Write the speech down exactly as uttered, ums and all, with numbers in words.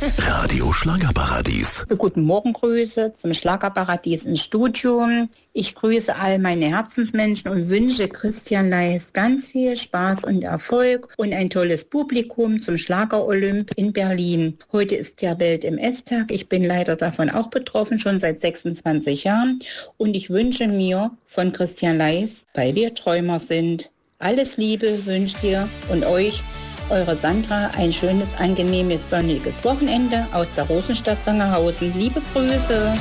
Radio Schlagerparadies. Guten Morgen, Grüße zum Schlagerparadies ins Studio. Ich grüße all meine Herzensmenschen und wünsche Christian Leis ganz viel Spaß und Erfolg und ein tolles Publikum zum Schlager-Olymp in Berlin. Heute ist ja Welt-M S-Tag. Ich bin leider davon auch betroffen, schon seit sechsundzwanzig Jahren. Und ich wünsche mir von Christian Leis, weil wir Träumer sind, alles Liebe wünscht ihr und euch, eure Sandra, ein schönes, angenehmes, sonniges Wochenende aus der Rosenstadt Sangerhausen. Liebe Grüße.